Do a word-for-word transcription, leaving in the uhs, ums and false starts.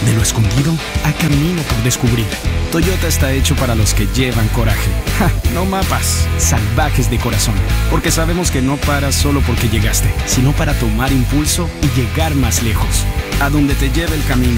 De lo escondido a camino por descubrir. Toyota está hecho para los que llevan coraje. ¡Ja! No mapas, salvajes de corazón. Porque sabemos que no paras solo porque llegaste, sino para tomar impulso y llegar más lejos. A donde te lleve el camino.